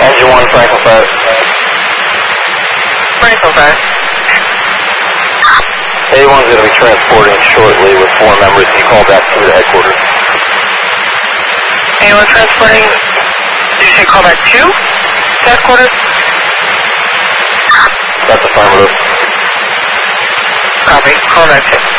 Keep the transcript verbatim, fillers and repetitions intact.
Engine one, Franklin five. Franklin five. A one's going to be transporting shortly with four members. Can you call back to the headquarters? A one transporting, did you say call back two? Headquarters? That's affirmative. Copy, call back two.